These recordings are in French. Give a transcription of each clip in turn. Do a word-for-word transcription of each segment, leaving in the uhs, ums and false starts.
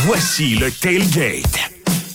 Voici le Tailgate.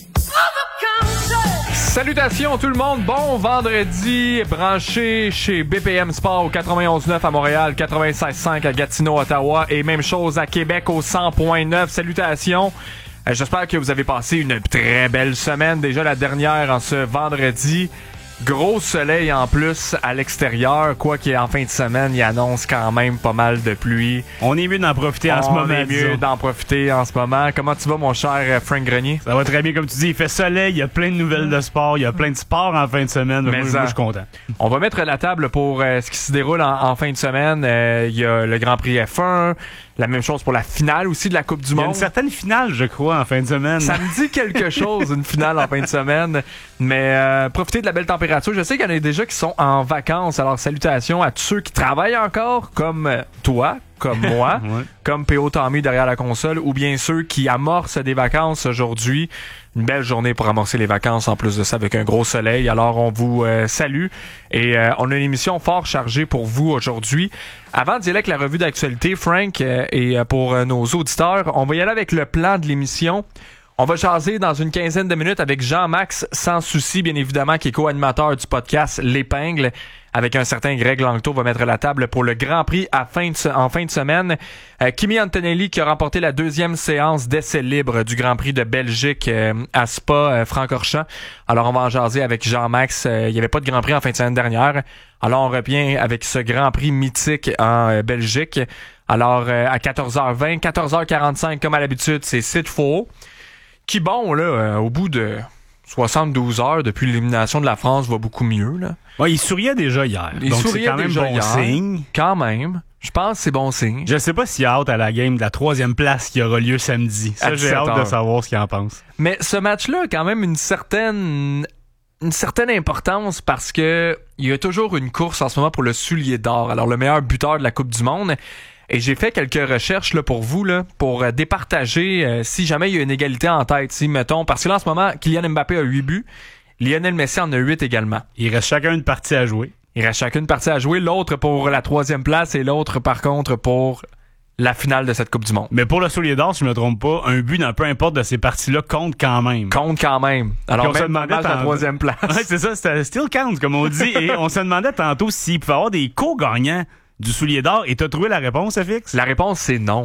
Salutations tout le monde, bon vendredi, branché chez B P M Sport au quatre-vingt-onze neuf à Montréal, quatre-vingt-seize cinq à Gatineau, Ottawa et même chose à Québec au cent point neuf. Salutations, euh, j'espère que vous avez passé une très belle semaine, déjà la dernière en ce vendredi. Gros soleil en plus à l'extérieur, quoi qu'en fin de semaine, il annonce quand même pas mal de pluie. On est mieux d'en profiter en On ce moment. On est mieux disons. d'en profiter en ce moment. Comment tu vas, mon cher Frank Grenier? Ça va très bien, comme tu dis. Il fait soleil, il y a plein de nouvelles de sport, il y a plein de sports en fin de semaine. Mais moi, ça, moi, je suis content. On va mettre la table pour euh, ce qui se déroule en, en fin de semaine. Euh, Il y a le Grand Prix F un, la même chose pour la finale aussi de la Coupe du Il y a Monde. une certaine finale, je crois, en fin de semaine. Ça me dit quelque chose, une finale en fin de semaine. Mais euh, profitez de la belle température. Je sais qu'il y en a déjà qui sont en vacances. Alors, salutations à tous ceux qui travaillent encore, comme euh, toi, comme moi, Ouais. comme P O Tommy derrière la console, ou bien ceux qui amorcent des vacances aujourd'hui. Une belle journée pour amorcer les vacances, en plus de ça, avec un gros soleil. Alors, on vous euh, salue et euh, on a une émission fort chargée pour vous aujourd'hui. Avant d'y aller avec la revue d'actualité, Frank, euh, et euh, pour euh, nos auditeurs, on va y aller avec le plan de l'émission. On va jaser dans une quinzaine de minutes avec Jean-Max Sans Souci, bien évidemment, qui est co-animateur du podcast L'Épingle. Avec un certain Greg Langto, va mettre la table pour le Grand Prix à fin de, en fin de semaine. Euh, Kimi Antonelli qui a remporté la deuxième séance d'essai libre du Grand Prix de Belgique euh, à Spa, euh, Francorchamps. Alors on va en jaser avec Jean-Max. Euh, il n'y avait pas de Grand Prix en fin de semaine dernière. Alors on revient avec ce Grand Prix mythique en euh, Belgique. Alors euh, à quatorze heures vingt, quatorze heures quarante-cinq comme à l'habitude, c'est Sid Faux. Qui bon là, euh, au bout de soixante-douze heures depuis l'élimination de la France, va beaucoup mieux là. Ouais, il souriait déjà hier. Il donc c'est souriait quand même déjà bon hier. signe. Quand même. Je pense que c'est bon signe. Je sais pas s'il a hâte à la game de la troisième place qui aura lieu samedi. Ça, À j'ai dix-sept hâte heures. de savoir ce qu'il en pense. Mais ce match-là a quand même une certaine une certaine importance parce que il y a toujours une course en ce moment pour le soulier d'or. Alors le meilleur buteur de la Coupe du Monde. Et j'ai fait quelques recherches là, pour vous, là, pour euh, départager euh, si jamais il y a une égalité en tête. Si, mettons, parce que là, en ce moment, Kylian Mbappé a huit buts, Lionel Messi en a huit également. Il reste chacun une partie à jouer. Il reste chacune partie à jouer, l'autre pour la troisième place et l'autre, par contre, pour la finale de cette Coupe du Monde. Mais pour le soulier d'or, si je me trompe pas, un but dans peu importe de ces parties-là compte quand même. Compte quand même. Alors, Puis on se même demandait dommage la tantôt- troisième place. Ouais, c'est ça, c'était still count, comme on dit. Et on se demandait tantôt s'il pouvait y avoir des co-gagnants du soulier d'or. Et t'as trouvé la réponse, Fix? La réponse, c'est non.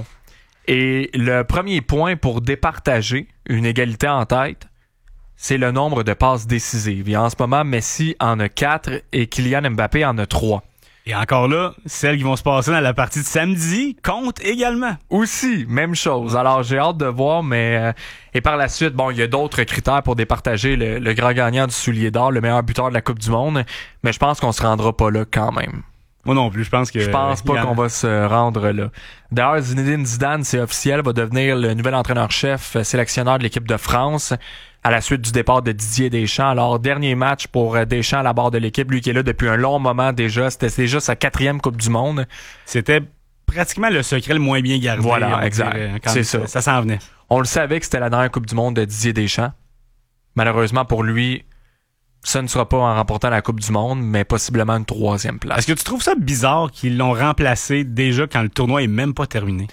Et le premier point pour départager une égalité en tête, c'est le nombre de passes décisives. Et en ce moment, Messi en a quatre et Kylian Mbappé en a trois. Et encore là, celles qui vont se passer dans la partie de samedi comptent également. Aussi, même chose. Alors, j'ai hâte de voir, mais... Euh, et par la suite, bon, il y a d'autres critères pour départager le, le grand gagnant du soulier d'or, le meilleur buteur de la Coupe du Monde, mais je pense qu'on se rendra pas là quand même. Moi non plus, je pense que... Je pense pas il y en- qu'on va se rendre là. D'ailleurs, Zinedine Zidane, c'est officiel, va devenir le nouvel entraîneur-chef, euh, sélectionneur de l'équipe de France à la suite du départ de Didier Deschamps. Alors, dernier match pour euh, Deschamps à la barre de l'équipe, lui qui est là depuis un long moment déjà. C'était déjà sa quatrième Coupe du Monde. C'était pratiquement le secret le moins bien gardé. Voilà, on exact. dirait, quand C'est ça. Ça s'en venait. On le savait que c'était la dernière Coupe du Monde de Didier Deschamps. Malheureusement pour lui, ça ne sera pas en remportant la Coupe du Monde, mais possiblement une troisième place. Est-ce que tu trouves ça bizarre qu'ils l'ont remplacé déjà quand le tournoi est même pas terminé?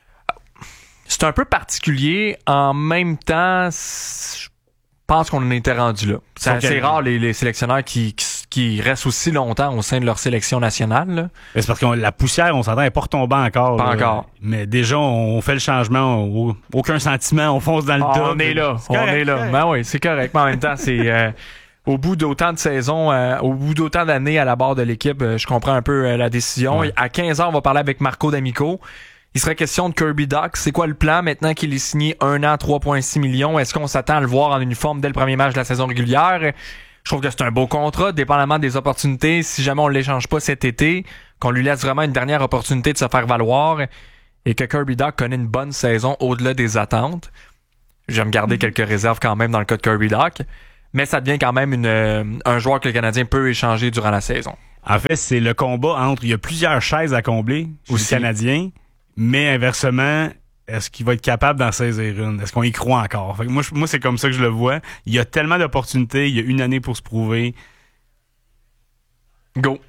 C'est un peu particulier. En même temps, je pense qu'on en était rendu là. C'est Donc, assez euh, rare les, les sélectionneurs qui, qui, qui restent aussi longtemps au sein de leur sélection nationale. Là. Mais c'est parce que la poussière, on s'entend, elle n'est pas retombée encore. Pas là. encore. Mais déjà, on fait le changement. on- aucun sentiment, on fonce dans le Ah, tas. on est là, C'est on correct, est là. correct. Ben oui, c'est correct. Mais en même temps, c'est euh, au bout d'autant de saisons, euh, au bout d'autant d'années à la barre de l'équipe, euh, je comprends un peu euh, la décision. Ouais. À quinze heures, on va parler avec Marco D'Amico. Il serait question de Kirby Dach. C'est quoi le plan maintenant qu'il est signé un an, trois virgule six millions? Est-ce qu'on s'attend à le voir en uniforme dès le premier match de la saison régulière? Je trouve que c'est un beau contrat, dépendamment des opportunités. Si jamais on ne l'échange pas cet été, qu'on lui laisse vraiment une dernière opportunité de se faire valoir et que Kirby Dach connaît une bonne saison au-delà des attentes. Je vais me garder quelques réserves quand même dans le cas de Kirby Dach. Mais ça devient quand même une, euh, un joueur que le Canadien peut échanger durant la saison. En fait, c'est le combat entre... Il y a plusieurs chaises à combler chez Aussi. le Canadien, mais inversement, est-ce qu'il va être capable d'en saisir une? Est-ce qu'on y croit encore? Fait que moi, je- moi, c'est comme ça que je le vois. Il y a tellement d'opportunités, il y a une année pour se prouver. Go!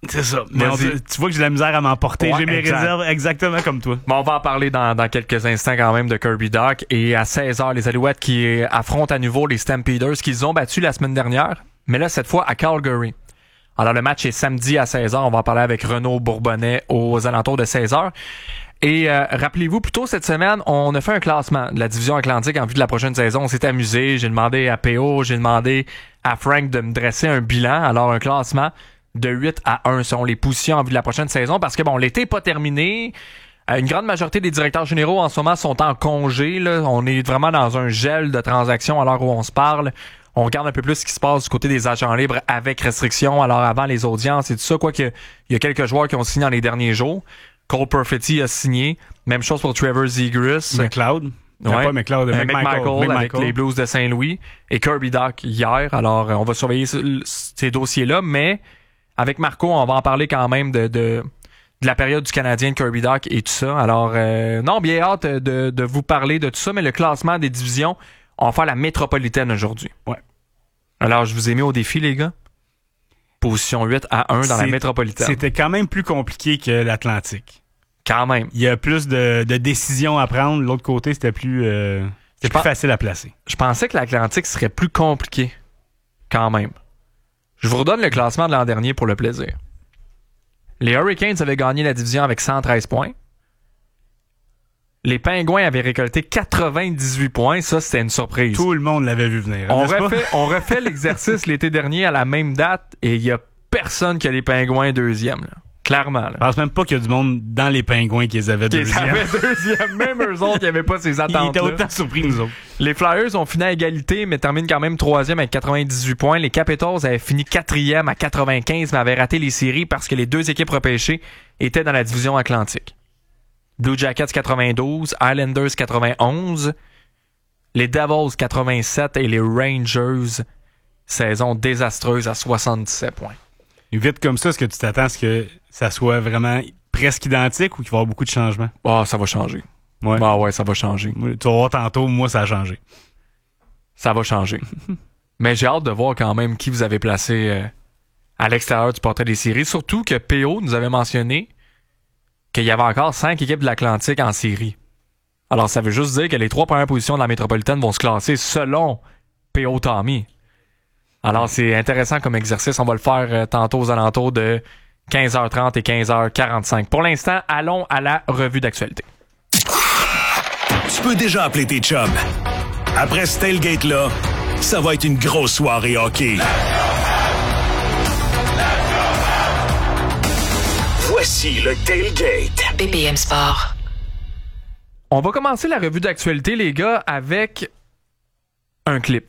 C'est ça. Mais on, tu vois que j'ai de la misère à m'emporter. Ouais, j'ai mes exact. réserves exactement comme toi. Bon, on va en parler dans, dans quelques instants quand même de Kirby Dach. Et à seize heures, les Alouettes qui affrontent à nouveau les Stampeders qu'ils ont battus la semaine dernière. Mais là, cette fois, à Calgary. Alors, le match est samedi à seize heures. On va en parler avec Renaud Bourbonnais aux alentours de seize heures. Et euh, rappelez-vous, plus tôt cette semaine, on a fait un classement de la division Atlantique en vue de la prochaine saison. On s'est amusé. J'ai demandé à P O, j'ai demandé à Frank de me dresser un bilan. Alors, un classement de huit à un selon les positions en vue de la prochaine saison. Parce que, bon, l'été n'est pas terminé. Euh, une grande majorité des directeurs généraux en ce moment sont en congé. Là. On est vraiment dans un gel de transactions à l'heure où on se parle. On regarde un peu plus ce qui se passe du côté des agents libres avec restrictions. Alors, avant les audiences et tout ça, quoique il y a quelques joueurs qui ont signé dans les derniers jours. Cole Perfetti a signé. Même chose pour Trevor Zegras. McLeod. Ouais. Pas McLeod, euh, McMichael, McMichael avec les Blues de Saint-Louis. Et Kirby Dach hier. Alors, on va surveiller ce, ces dossiers-là. Mais avec Marco, on va en parler quand même de, de, de la période du Canadien de Kirby Dach et tout ça. Alors, euh, non, bien hâte de, de vous parler de tout ça. Mais le classement des divisions, on va faire la métropolitaine aujourd'hui. Ouais. Alors, je vous ai mis au défi, les gars. Position huit à un dans C'est, la métropolitaine. C'était quand même plus compliqué que l'Atlantique. Quand même. Il y a plus de, de décisions à prendre. L'autre côté, c'était plus, euh, c'était plus pens- facile à placer. Je pensais que l'Atlantique serait plus compliqué. Quand même. Je vous redonne le classement de l'an dernier pour le plaisir. Les Hurricanes avaient gagné la division avec cent treize points. Les Pingouins avaient récolté quatre-vingt-dix-huit points. Ça, c'était une surprise. Tout le monde l'avait vu venir. On n'est-ce refait, pas? on refait l'exercice l'été dernier à la même date et il y a personne qui a les Pingouins deuxième. Là. Clairement. Là. Je pense même pas qu'il y a du monde dans les Pingouins qui les avaient Qui deuxième. avaient deuxième. Même eux autres, qui n'avaient pas ces attentes. Ils étaient autant surpris que nous autres. Les Flyers ont fini à égalité, mais terminent quand même troisième avec quatre-vingt-dix-huit points. Les Capitals avaient fini quatrième à quatre-vingt-quinze, mais avaient raté les séries parce que les deux équipes repêchées étaient dans la division Atlantique. Blue Jackets quatre-vingt-douze, Islanders quatre-vingt-onze, les Devils quatre-vingt-sept et les Rangers, saison désastreuse à soixante-dix-sept points. Et vite comme ça, est-ce que tu t'attends à ce que ça soit vraiment presque identique ou qu'il va y avoir beaucoup de changements? Ah, oh, ça va changer. Ouais. Ah ouais, ça va changer. Tu vas voir tantôt, moi, ça a changé. Ça va changer. Mais j'ai hâte de voir quand même qui vous avez placé euh, à l'extérieur du portrait des séries. Surtout que P O nous avait mentionné qu'il y avait encore cinq équipes de l'Atlantique en série. Alors, ça veut juste dire que les trois premières positions de la métropolitaine vont se classer selon P O Tommy. Alors, c'est intéressant comme exercice. On va le faire euh, tantôt aux alentours de quinze heures trente et quinze heures quarante-cinq. Pour l'instant, allons à la revue d'actualité. Tu peux déjà appeler tes chums. Après ce tailgate-là, ça va être une grosse soirée hockey. Voici le tailgate. B P M Sport. On va commencer la revue d'actualité, les gars, avec un clip.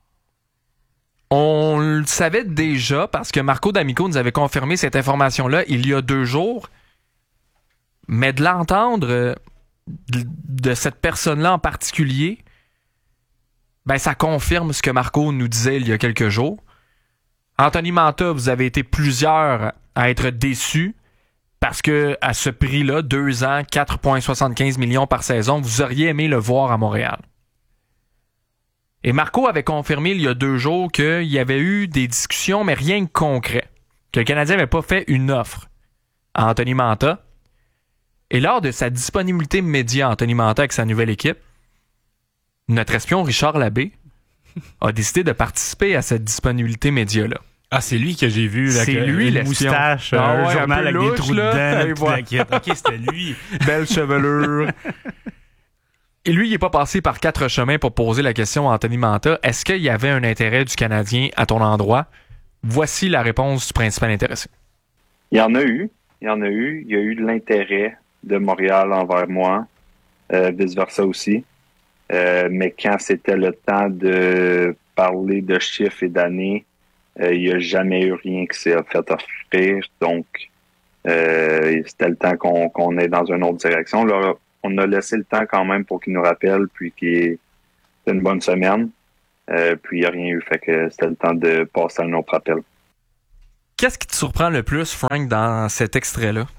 On le savait déjà parce que Marco D'Amico nous avait confirmé cette information-là il y a deux jours. Mais de l'entendre euh, de, de cette personne-là en particulier, ben ça confirme ce que Marco nous disait il y a quelques jours. Anthony Mantha, vous avez été plusieurs à être déçus parce que à ce prix-là, deux ans, quatre virgule soixante-quinze millions par saison, vous auriez aimé le voir à Montréal. Et Marco avait confirmé il y a deux jours qu'il y avait eu des discussions, mais rien de concret. Que le Canadien n'avait pas fait une offre à Anthony Mantha. Et lors de sa disponibilité média, Anthony Mantha avec sa nouvelle équipe, notre espion Richard Labbé a décidé de participer à cette disponibilité média-là. Ah, c'est lui que j'ai vu. Là, c'est que, lui, une l'espion. moustache, Ah un ouais, journal un peu avec louche, des trous là. dedans. Et Toute voilà. la quête. OK, c'était lui. Belle chevelure. Et lui, il n'est pas passé par quatre chemins pour poser la question à Anthony Mantha. Est-ce qu'il y avait un intérêt du Canadien à ton endroit? Voici la réponse du principal intéressé. Il y en a eu. Il y en a eu. Il y a eu de l'intérêt de Montréal envers moi. Euh, vice-versa aussi. Euh, mais quand c'était le temps de parler de chiffres et d'années, euh, il n'y a jamais eu rien qui s'est fait offrir. Donc, euh, c'était le temps qu'on, qu'on est dans une autre direction. Là, on a laissé le temps quand même pour qu'il nous rappelle, puis qu'il y ait une bonne semaine. Euh, puis il n'y a rien eu. Fait que c'était le temps de passer à un autre appel. Qu'est-ce qui te surprend le plus, Frank, dans cet extrait-là?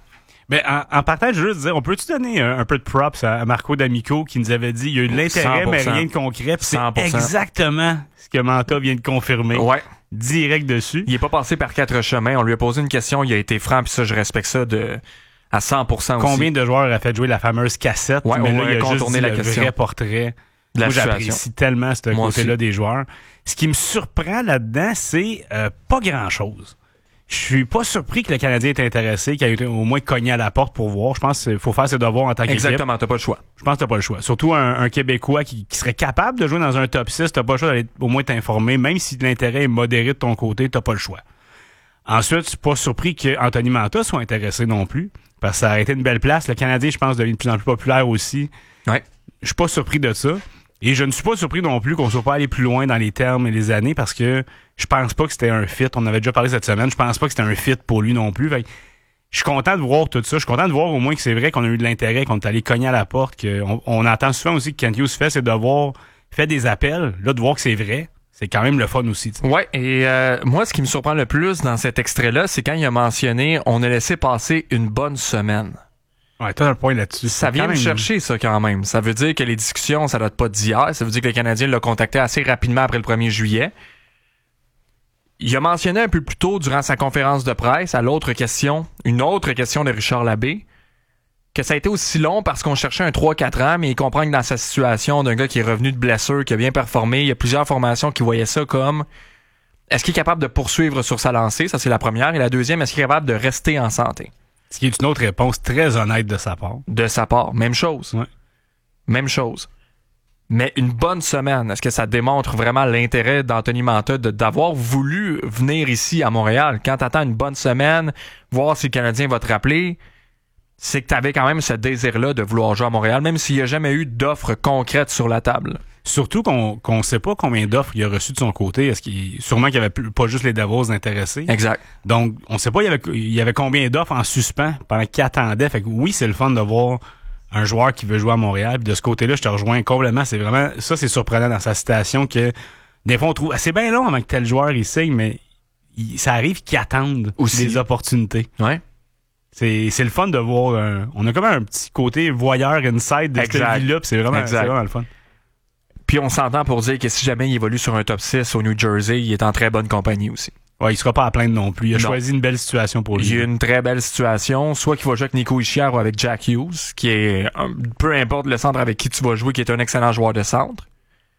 Ben, en, en partage, je veux juste dire, on peut-tu donner un, un peu de props à, à Marco D'Amico qui nous avait dit il y a eu de l'intérêt, cent pour cent. mais rien de concret. Puis c'est cent pour cent. exactement ce que Manta vient de confirmer. Ouais. Direct dessus. Il est pas passé par quatre chemins. On lui a posé une question, il a été franc, puis ça, je respecte ça de à cent pour cent aussi. Combien de joueurs a fait jouer la fameuse cassette? Ouais, mais on là, va il a juste contourner dit la le question. vrai portrait. De la Moi, situation. j'apprécie tellement ce Moi côté-là aussi. des joueurs. Ce qui me surprend là-dedans, c'est euh, pas grand-chose. Je suis pas surpris que le Canadien est intéressé, qu'il ait au moins cogné à la porte pour voir. Je pense qu'il faut faire ses devoirs en tant qu'équipe. Exactement, t'as pas le choix. Je pense que t'as pas le choix. Surtout un, un Québécois qui, qui serait capable de jouer dans un top six, t'as pas le choix d'aller au moins t'informer. Même si l'intérêt est modéré de ton côté, t'as pas le choix. Ensuite, je suis pas surpris qu'Anthony Manta soit intéressé non plus, parce que ça a été une belle place. Le Canadien, je pense, devient de plus en plus populaire aussi. Ouais. Je suis pas surpris de ça. Et je ne suis pas surpris non plus qu'on soit pas allé plus loin dans les termes et les années, parce que je pense pas que c'était un fit. On avait déjà parlé cette semaine. Je pense pas que c'était un fit pour lui non plus. Fait que je suis content de voir tout ça. Je suis content de voir au moins que c'est vrai qu'on a eu de l'intérêt, qu'on est allé cogner à la porte. qu'on, on entend souvent aussi que Kent Hughes fait, c'est de voir fait des appels. Là, de voir que c'est vrai, c'est quand même le fun aussi. T'sais. Ouais, et euh, moi, ce qui me surprend le plus dans cet extrait-là, c'est quand il a mentionné on a laissé passer une bonne semaine. Ouais, t'as un point là-dessus. Ça C'est vient quand me même- chercher, ça, quand même. Ça veut dire que les discussions, ça date pas d'hier. Ça veut dire que le Canadien l'a contacté assez rapidement après le premier juillet. Il a mentionné un peu plus tôt, durant sa conférence de presse, à l'autre question, une autre question de Richard Labbé, que ça a été aussi long parce qu'on cherchait un trois quatre ans, mais il comprend que dans sa situation d'un gars qui est revenu de blessure, qui a bien performé, il y a plusieurs formations qui voyaient ça comme est-ce qu'il est capable de poursuivre sur sa lancée? Ça, c'est la première. Et la deuxième, est-ce qu'il est capable de rester en santé? Ce qui est une autre réponse très honnête de sa part. De sa part. Même chose. Ouais. Même chose. Mais une bonne semaine, est-ce que ça démontre vraiment l'intérêt d'Anthony Manta de, d'avoir voulu venir ici à Montréal? Quand t'attends une bonne semaine, voir si le Canadien va te rappeler, c'est que t'avais quand même ce désir-là de vouloir jouer à Montréal, même s'il n'y a jamais eu d'offres concrètes sur la table. Surtout qu'on qu'on sait pas combien d'offres il a reçu de son côté. Est-ce qu'il sûrement qu'il y avait plus- pas juste les Devils intéressés. Exact. Donc, on sait pas il y avait, il y avait combien d'offres en suspens pendant qu'il attendait. Fait que oui, c'est le fun de voir un joueur qui veut jouer à Montréal. Puis de ce côté-là, je te rejoins complètement. C'est vraiment ça, c'est surprenant dans sa citation que des fois on trouve c'est bien long avant que tel joueur il signe, mais il- ça arrive qu'ils attendent Aussi. des opportunités. Ouais. C'est, c'est le fun de voir. un- on a comme un petit côté voyeur inside de Exact. cette vie-là. Puis c'est vraiment, Exact. c'est vraiment le fun. Puis on s'entend pour dire que si jamais il évolue sur un top six au New Jersey, il est en très bonne compagnie aussi. Ouais, il sera pas à plaindre non plus. Il a Non. choisi une belle situation pour lui. Il y a une très belle situation, soit qu'il va jouer avec Nico Hischier ou avec Jack Hughes, qui est, un- peu importe le centre avec qui tu vas jouer, qui est un excellent joueur de centre,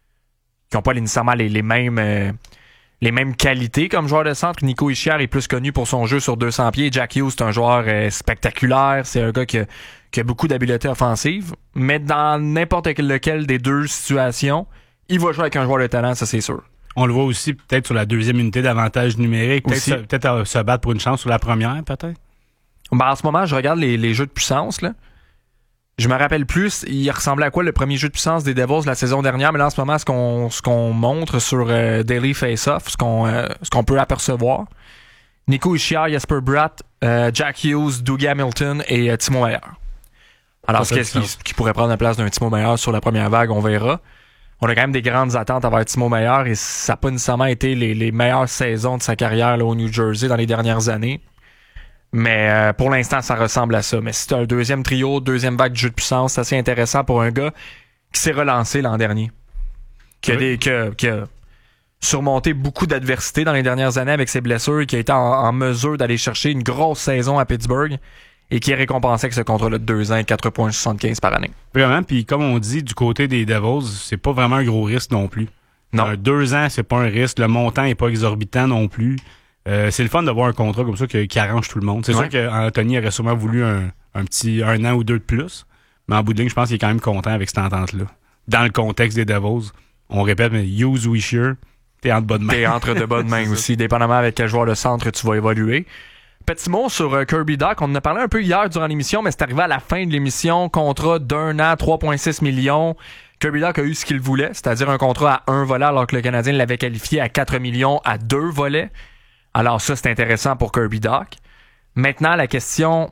qui n'ont pas nécessairement les, les mêmes euh, les mêmes qualités comme joueur de centre. Nico Hischier est plus connu pour son jeu sur deux cents pieds. Jack Hughes, c'est un joueur euh, spectaculaire, c'est un gars qui a, qui a beaucoup d'habileté offensive, mais dans n'importe lequel des deux situations, il va jouer avec un joueur de talent, ça c'est sûr. On le voit aussi peut-être sur la deuxième unité d'avantage numérique. Peut-être, Aussi. se, peut-être à se battre pour une chance sur la première, peut-être. Ben, en ce moment, je regarde les, les jeux de puissance, là. Je me rappelle plus, il ressemblait à quoi le premier jeu de puissance des Devils la saison dernière, mais là, en ce moment, ce qu'on, ce qu'on montre sur euh, Daily Face-Off, ce qu'on, euh, ce qu'on peut apercevoir, Nico Hischier, Jesper Bratt, euh, Jack Hughes, Dougie Hamilton et euh, Timo Meier. Alors, Ça fait qu'est-ce du qui, sens. qui pourrait prendre la place d'un Timo Meier sur la première vague, on verra. On a quand même des grandes attentes envers Timo Meier et ça n'a pas nécessairement été les, les meilleures saisons de sa carrière là, au New Jersey dans les dernières années. Mais euh, pour l'instant, ça ressemble à ça. Mais si tu as un deuxième trio, deuxième vague de jeu de puissance, c'est assez intéressant pour un gars qui s'est relancé l'an dernier. Qui a, Oui. des, qui a, qui a surmonté beaucoup d'adversités dans les dernières années avec ses blessures et qui a été en, en mesure d'aller chercher une grosse saison à Pittsburgh et qui est récompensé avec ce contrat-là de deux ans et quatre virgule soixante-quinze par année. Vraiment, puis comme on dit, du côté des Devils, c'est pas vraiment un gros risque non plus. Non. Un deux ans, c'est pas un risque. Le montant est pas exorbitant non plus. Euh, c'est le fun de voir un contrat comme ça que- qui arrange tout le monde. C'est Ouais. sûr qu'Anthony aurait sûrement voulu un, un petit un an ou deux de plus. Mais en bout de ligne, je pense qu'il est quand même content avec cette entente-là. Dans le contexte des Devils, on répète, mais Hughes ou Hischier, t'es en bonne main. T'es entre de bonnes mains C'est ça. aussi, dépendamment avec quel joueur de centre tu vas évoluer. Petit mot sur euh, Kirby Dach. On en a parlé un peu hier durant l'émission, mais c'est arrivé à la fin de l'émission. Contrat d'un an, trois virgule six millions. Kirby Dach a eu ce qu'il voulait, c'est-à-dire un contrat à un volet, alors que le Canadien l'avait qualifié à quatre millions à deux volets. Alors ça, c'est intéressant pour Kirby Dach. Maintenant, la question,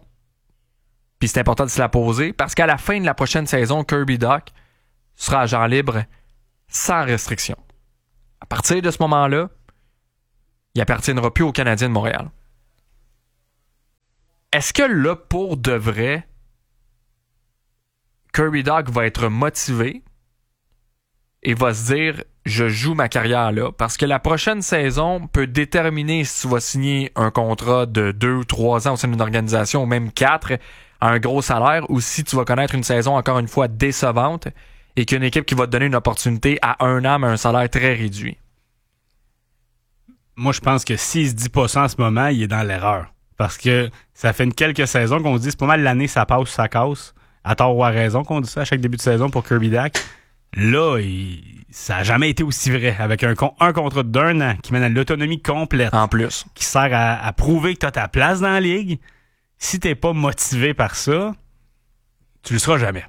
puis c'est important de se la poser, parce qu'à la fin de la prochaine saison, Kirby Dach sera agent libre sans restriction. À partir de ce moment-là, il appartiendra plus aux Canadiens de Montréal. est-ce que là, pour de vrai, Kirby Dach va être motivé et va se dire « Je joue ma carrière là », parce que la prochaine saison peut déterminer si tu vas signer un contrat de deux ou trois ans au sein d'une organisation, ou même quatre, à un gros salaire, ou si tu vas connaître une saison encore une fois décevante et qu'une équipe qui va te donner une opportunité à un an mais un salaire très réduit. Moi, je pense que s'il se dit pas ça en ce moment, il est dans l'erreur. Parce que ça fait une quelques saisons qu'on dit c'est pas mal l'année, ça passe, ça casse. À tort ou à raison qu'on dit ça à chaque début de saison pour Kirby Dach. Là, il, ça n'a jamais été aussi vrai. Avec un, un contrat d'un an qui mène à l'autonomie complète. En plus. Qui sert à, à prouver que tu as ta place dans la ligue. Si t'es pas motivé par ça, tu le seras jamais.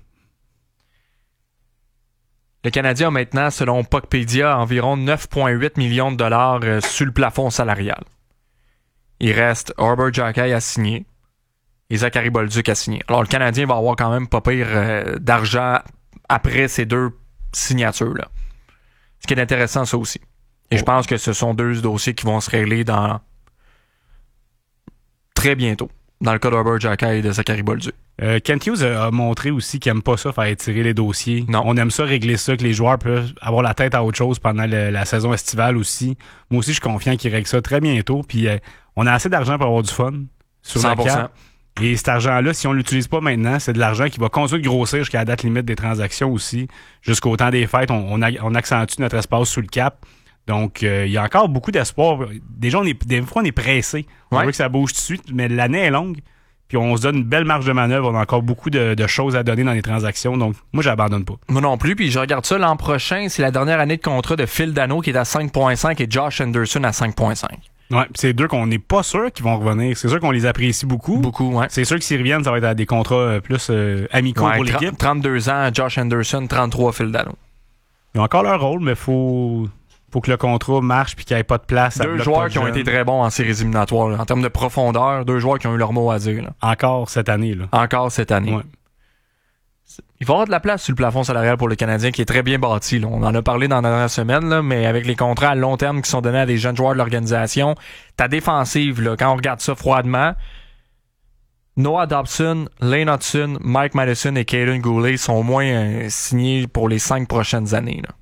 Le Canadien a maintenant, selon Puckpedia, environ neuf virgule huit millions de dollars euh, sur le plafond salarial. Il reste Arbor Xhekaj à signer et Zachary Bolduc à signer. Alors, le Canadien va avoir quand même pas pire euh, d'argent après ces deux signatures-là. Ce qui est intéressant, ça aussi. Et oh. je pense que ce sont deux dossiers qui vont se régler dans très bientôt, dans le cas d'Arbor Xhekaj et de Zachary Bolduc. Euh, Kent Hughes a montré aussi qu'il aime pas ça, faire étirer les dossiers. Non. On aime ça, régler ça, que les joueurs peuvent avoir la tête à autre chose pendant le, la saison estivale aussi. Moi aussi, je suis confiant qu'ils règlent ça très bientôt. Puis euh, on a assez d'argent pour avoir du fun sur cent pour cent. la cap. Et cet argent-là, si on l'utilise pas maintenant, c'est de l'argent qui va continuer de grossir jusqu'à la date limite des transactions aussi. Jusqu'au temps des fêtes, on, on, a, on accentue notre espace sous le cap. Donc, euh, il y a encore beaucoup d'espoir. Déjà, on est, des fois, on est pressé. On ouais. veut que ça bouge tout de suite, mais l'année est longue. Puis on se donne une belle marge de manœuvre. On a encore beaucoup de, de choses à donner dans les transactions. Donc, moi, j'abandonne pas. Moi non plus. Puis je regarde ça l'an prochain. C'est la dernière année de contrat de Phil Danault qui est à cinq virgule cinq et Josh Anderson à cinq virgule cinq. Ouais, c'est deux qu'on n'est pas sûr qu'ils vont revenir. C'est sûr qu'on les apprécie beaucoup. Beaucoup, ouais. C'est sûr que s'ils reviennent, ça va être à des contrats plus euh, amicaux ouais, pour l'équipe. trente-deux ans, Josh Anderson, trente-trois, Phil Danault. Ils ont encore leur rôle, mais faut... faut que le contrat marche puis qu'il n'y ait pas de place. Deux joueurs qui ont été très bons en séries éliminatoires. Là. En termes de profondeur, deux joueurs qui ont eu leur mot à dire. Là. Encore cette année. Là. Encore cette année. Ouais. Il va y avoir de la place sur le plafond salarial pour le Canadien qui est très bien bâti. Là. On en a parlé dans la dernière semaine, là, mais avec les contrats à long terme qui sont donnés à des jeunes joueurs de l'organisation, ta défensive, là, quand on regarde ça froidement, Noah Dobson, Lane Hudson, Mike Madison et Caden Goulet sont au moins euh, signés pour les cinq prochaines années. Là.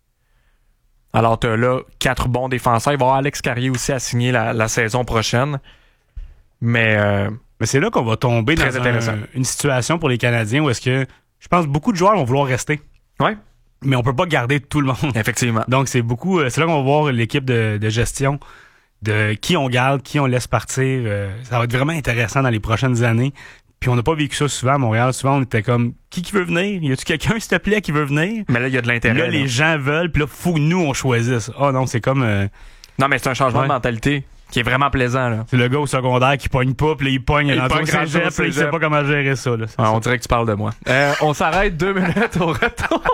Alors, tu as là quatre bons défenseurs. Il va y avoir Alex Carrier aussi à signer la, la saison prochaine. Mais, euh, Mais c'est là qu'on va tomber dans un, une situation pour les Canadiens où est-ce que je pense que beaucoup de joueurs vont vouloir rester. Ouais. Mais on peut pas garder tout le monde. Effectivement. Donc, c'est beaucoup. C'est là qu'on va voir l'équipe de, de gestion de qui on garde, qui on laisse partir. Euh, ça va être vraiment intéressant dans les prochaines années. Puis on n'a pas vécu ça souvent à Montréal. Souvent, on était comme, qui qui veut venir? Y a-tu quelqu'un, s'il te plaît, qui veut venir? Mais là, il y a de l'intérêt. Là, là, les gens veulent, puis là, faut que nous, on choisisse. Ah oh, non, c'est comme... Euh... Non, mais c'est un changement ouais. de mentalité qui est vraiment plaisant. Là. C'est le gars au secondaire qui pogne pas, puis là, il pogne, il pogne au cégep, puis il sait pas comment gérer ça. Là, ah, ça. On dirait que tu parles de moi. Euh, on s'arrête deux minutes au retour.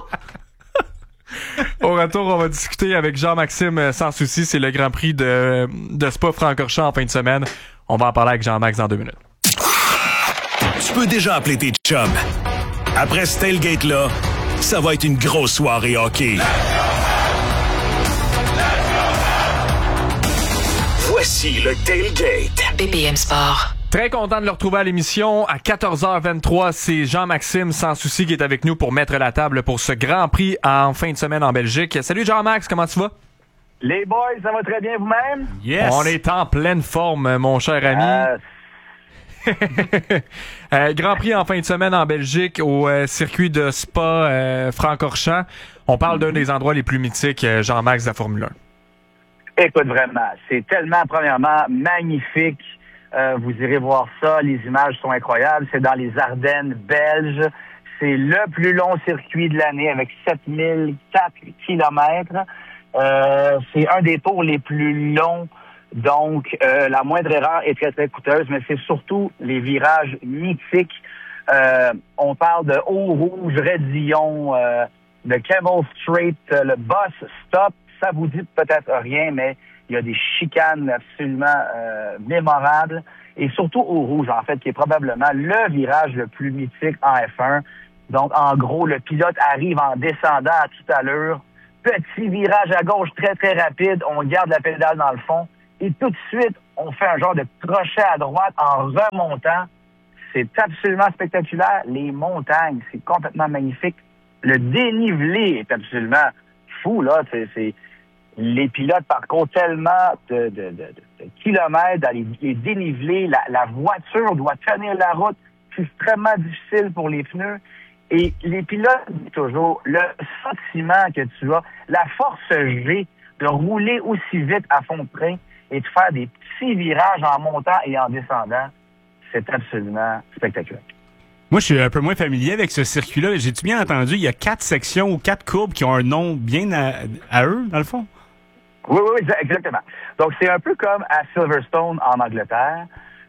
Au retour, on va discuter avec Jean-Maxime Sans Souci. C'est le Grand Prix de, de Spa-Francorchamps en fin de semaine. On va en parler avec Jean-Max dans deux minutes. Tu peux déjà appeler tes chums. Après ce tailgate-là, ça va être une grosse soirée hockey. Voici le tailgate. B P M Sport. Très content de le retrouver à l'émission. À quatorze heures vingt-trois, c'est Jean-Maxime Sans Souci qui est avec nous pour mettre la table pour ce Grand Prix en fin de semaine en Belgique. Salut Jean-Max, comment tu vas? Les boys, ça va très bien vous-même? Yes! On est en pleine forme, mon cher ami. Euh... euh, Grand Prix en fin de semaine en Belgique au euh, circuit de Spa euh, Francorchamps. On parle d'un des endroits les plus mythiques, euh, Jean-Max, de la Formule un. Écoute, vraiment, c'est tellement, premièrement, magnifique. Euh, vous irez voir ça. Les images sont incroyables. C'est dans les Ardennes belges. C'est le plus long circuit de l'année avec sept mille quatre kilomètres. Euh, c'est un des tours les plus longs. Donc, euh, la moindre erreur est très, très coûteuse, mais c'est surtout les virages mythiques. Euh, on parle de Eau-Rouge, Redillon, euh, de Camel Straight, euh, le Boss Stop. Ça vous dit peut-être rien, mais il y a des chicanes absolument euh, mémorables. Et surtout Eau-Rouge, en fait, qui est probablement le virage le plus mythique en F un. Donc, en gros, le pilote arrive en descendant à toute allure. Petit virage à gauche très, très rapide. On garde la pédale dans le fond. Et tout de suite, on fait un genre de crochet à droite en remontant. C'est absolument spectaculaire. Les montagnes, c'est complètement magnifique. Le dénivelé est absolument fou, là. C'est, c'est... Les pilotes parcourent tellement de, de, de, de kilomètres dans les, les dénivelés. La, la voiture doit tenir la route. C'est extrêmement difficile pour les pneus. Et les pilotes, toujours, le sentiment que tu as, la force G de rouler aussi vite à fond de train et de faire des petits virages en montant et en descendant, c'est absolument spectaculaire. Moi, je suis un peu moins familier avec ce circuit-là. J'ai-tu bien entendu, il y a quatre sections ou quatre courbes qui ont un nom bien à, à eux, dans le fond? Oui, oui, oui, exactement. Donc, c'est un peu comme à Silverstone en Angleterre.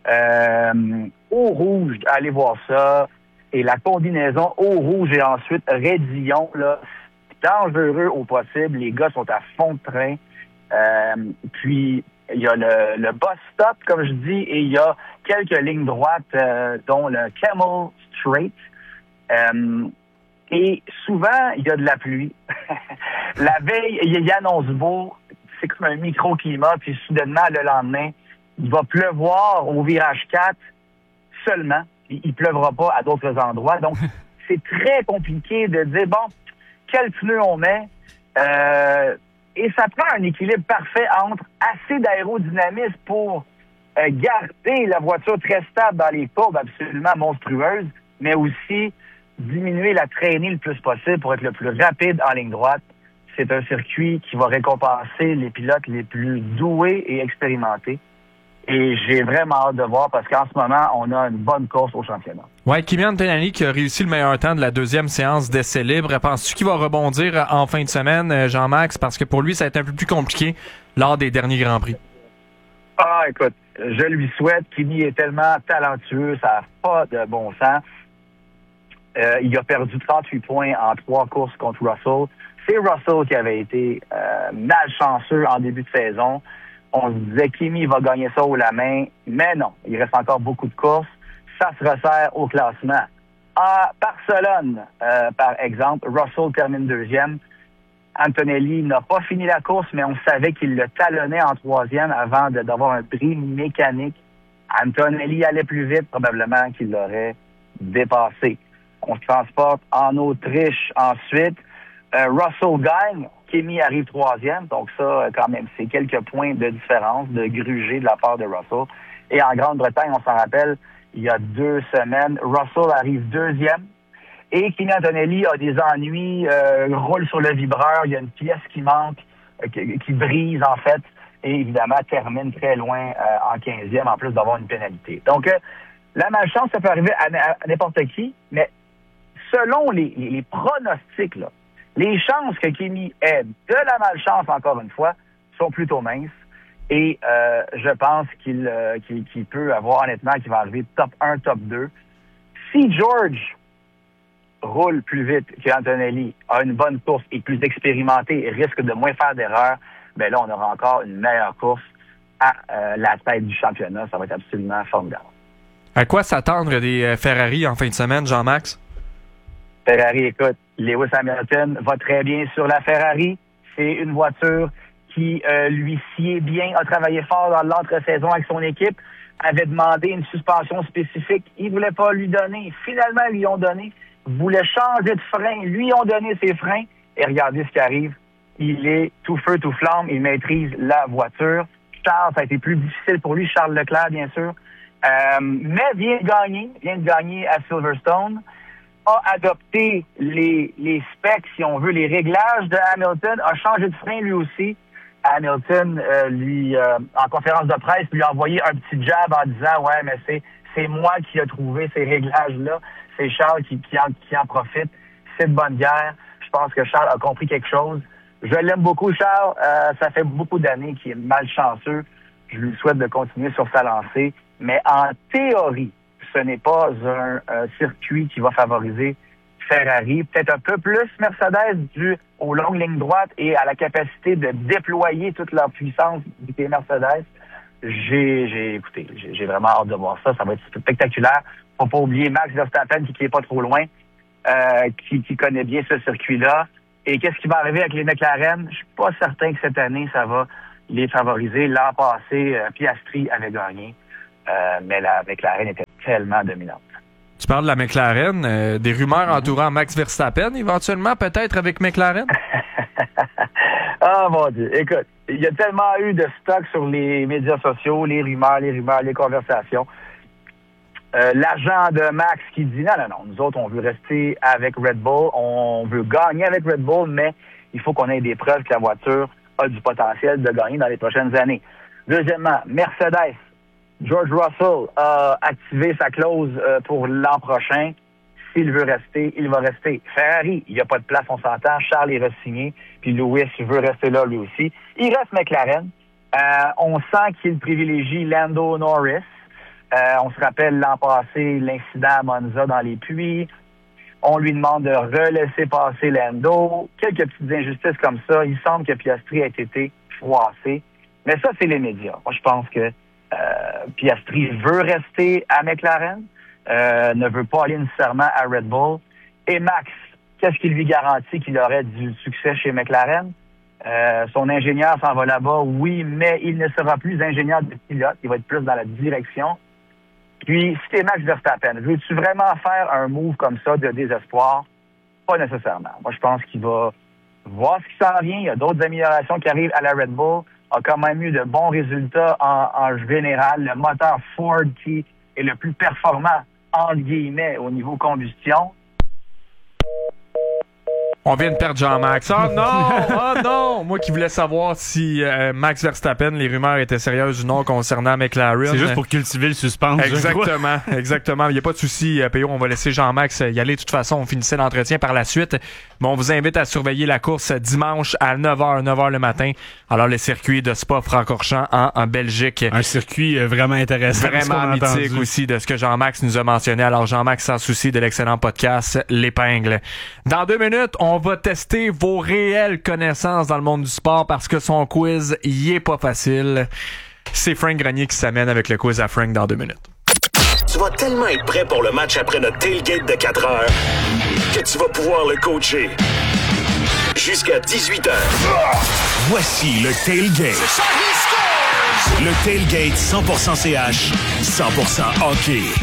Euh, au rouge, allez voir ça. Et la combinaison au rouge et ensuite raidillon, là, c'est dangereux au possible. Les gars sont à fond de train. Euh, puis, il y a le, le bus stop, comme je dis, et il y a quelques lignes droites, euh, dont le Camel Straight. Euh, et souvent, il y a de la pluie. La veille, il annonce beau. C'est comme un microclimat. Puis, soudainement, le lendemain, il va pleuvoir au virage quatre seulement. Il ne pleuvra pas à d'autres endroits. Donc, c'est très compliqué de dire, bon, quel pneu on met? Euh, et ça prend un équilibre parfait entre assez d'aérodynamisme pour euh, garder la voiture très stable dans les courbes absolument monstrueuses, mais aussi diminuer la traînée le plus possible pour être le plus rapide en ligne droite. C'est un circuit qui va récompenser les pilotes les plus doués et expérimentés. Et j'ai vraiment hâte de voir parce qu'en ce moment, on a une bonne course au championnat. Ouais, Kimi Antonelli qui a réussi le meilleur temps de la deuxième séance d'essai libre. Penses-tu qu'il va rebondir en fin de semaine, Jean-Max? Parce que pour lui, ça a été un peu plus compliqué lors des derniers Grands Prix. Ah, écoute, je lui souhaite. Kimi est tellement talentueux, ça n'a pas de bon sens. Euh, il a perdu trente-huit points en trois courses contre Russell. C'est Russell qui avait été euh, malchanceux en début de saison. On se disait Kimi va gagner ça haut la main, mais non, il reste encore beaucoup de courses. Ça se resserre au classement. À Barcelone, euh, par exemple, Russell termine deuxième. Antonelli n'a pas fini la course, mais on savait qu'il le talonnait en troisième avant de, d'avoir un bris mécanique. Antonelli allait plus vite, probablement qu'il l'aurait dépassé. On se transporte en Autriche ensuite. Euh, Russell gagne. Kimi arrive troisième, donc ça, quand même, c'est quelques points de différence, de gruger de la part de Russell. Et en Grande-Bretagne, on s'en rappelle, il y a deux semaines, Russell arrive deuxième. Et Kimi Antonelli a des ennuis, euh, roule sur le vibreur, il y a une pièce qui manque, euh, qui, qui brise en fait, et évidemment termine très loin euh, en quinzième, en plus d'avoir une pénalité. Donc, euh, la malchance, ça peut arriver à, à, à n'importe qui, mais selon les, les, les pronostics, là, les chances que Kimi ait de la malchance, encore une fois, sont plutôt minces. Et euh, je pense qu'il, euh, qu'il, qu'il peut avoir, honnêtement, qu'il va arriver top un, top deux. Si George roule plus vite qu'Antonelli, a une bonne course, est plus expérimenté et risque de moins faire d'erreurs, ben là, on aura encore une meilleure course à euh, la tête du championnat. Ça va être absolument formidable. À quoi s'attendre des euh, Ferrari en fin de semaine, Jean-Max? Ferrari, écoute, Lewis Hamilton va très bien sur la Ferrari. C'est une voiture qui euh, lui sied bien, a travaillé fort dans l'entre-saison avec son équipe, avait demandé une suspension spécifique. Ils ne voulaient pas lui donner. Finalement, ils lui ont donné. Voulait changer de frein. Lui ont donné ses freins. Et regardez ce qui arrive. Il est tout feu, tout flamme. Il maîtrise la voiture. Charles, ça a été plus difficile pour lui. Charles Leclerc, bien sûr. Euh, mais vient de gagner. Vient de gagner à Silverstone. A adopté les, les specs, si on veut, les réglages de Hamilton. A changé de frein lui aussi. Hamilton, euh, lui, euh, en conférence de presse, lui a envoyé un petit jab en disant « Ouais, mais c'est c'est moi qui ai trouvé ces réglages-là. C'est Charles qui, qui, en, qui en profite. C'est de bonne guerre. » Je pense que Charles a compris quelque chose. Je l'aime beaucoup, Charles. Euh, ça fait beaucoup d'années qu'il est malchanceux. Je lui souhaite de continuer sur sa lancée. Mais en théorie, ce n'est pas un euh, circuit qui va favoriser Ferrari. Peut-être un peu plus Mercedes dû aux longues lignes droites et à la capacité de déployer toute leur puissance des Mercedes. J'ai, j'ai, écoutez, j'ai, j'ai vraiment hâte de voir ça. Ça va être spectaculaire. Faut pas oublier Max Verstappen qui, qui est pas trop loin, euh, qui, qui connaît bien ce circuit-là. Et qu'est-ce qui va arriver avec les McLaren? Je suis pas certain que cette année, ça va les favorisés. L'an passé, euh, Piastri avait gagné, euh, mais la McLaren était tellement dominante. Tu parles de la McLaren, euh, des rumeurs mm-hmm. entourant Max Verstappen, éventuellement, peut-être avec McLaren? Ah, mon Dieu. Écoute, il y a tellement eu de stock sur les médias sociaux, les rumeurs, les rumeurs, les conversations. Euh, l'agent de Max qui dit non, non, non, nous autres, on veut rester avec Red Bull, on veut gagner avec Red Bull, mais il faut qu'on ait des preuves que la voiture a du potentiel de gagner dans les prochaines années. Deuxièmement, Mercedes. George Russell a activé sa clause euh, pour l'an prochain. S'il veut rester, il va rester. Ferrari, il n'y a pas de place, on s'entend. Charles est re-signé, puis Lewis veut rester là lui aussi. Il reste McLaren. Euh, on sent qu'il privilégie Lando Norris. Euh, on se rappelle l'an passé, l'incident à Monza dans les puits. On lui demande de relaisser passer Lando. Quelques petites injustices comme ça. Il semble que Piastri ait été froissé. Mais ça, c'est les médias. Moi, je pense que Euh, Piastri veut rester à McLaren, euh, ne veut pas aller nécessairement à Red Bull. Et Max, qu'est-ce qui lui garantit qu'il aurait du succès chez McLaren? Euh, son ingénieur s'en va là-bas, oui, mais il ne sera plus ingénieur de pilote, il va être plus dans la direction. Puis, si t'es Max Verstappen, veux-tu vraiment faire un move comme ça de désespoir? Pas nécessairement. Moi, je pense qu'il va voir ce qui s'en vient. Il y a d'autres améliorations qui arrivent à la Red Bull. A quand même eu de bons résultats en, en général. Le moteur Ford qui est le plus performant, entre guillemets, au niveau combustion. On vient de perdre Jean-Max. Oh non! Oh non! Moi qui voulais savoir si euh, Max Verstappen, les rumeurs étaient sérieuses ou non concernant McLaren. C'est juste pour cultiver le suspense. Exactement. exactement. Il n'y a pas de souci, P O. On va laisser Jean-Max y aller. De toute façon, on finissait l'entretien par la suite. Mais on vous invite à surveiller la course dimanche à neuf heures, neuf heures le matin. Alors, le circuit de Spa-Francorchamps en, en Belgique. Un circuit vraiment intéressant. Vraiment mythique aussi de ce que Jean-Max nous a mentionné. Alors, Jean-Max, sans souci, de l'excellent podcast L'Épingle. Dans deux minutes, on va tester vos réelles connaissances dans le monde du sport parce que son quiz y est pas facile. C'est Frank Grenier qui s'amène avec le quiz à Frank dans deux minutes. Tu vas tellement être prêt pour le match après notre tailgate de quatre heures que tu vas pouvoir le coacher jusqu'à dix-huit heures. Voici le tailgate. Le tailgate cent pour cent C H, cent pour cent hockey.